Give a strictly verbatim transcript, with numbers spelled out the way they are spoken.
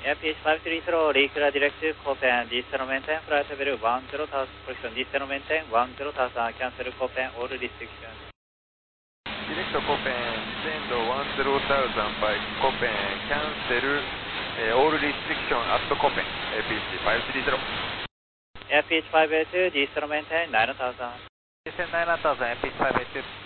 Airpeace five three zero, Recura direct to Copen, Distro maintain, flight level one zero thousand, position Distro maintain, one zero thousand, cancel Copen, all restrictions. Direct Copen, descend one zero thousand by Copen, cancel uh, all restriction at Copen, Airpeace five three zero. Airpeace five eight two, Distro maintain, nine thousand. Descend nine thousand, Airpeace five eight two.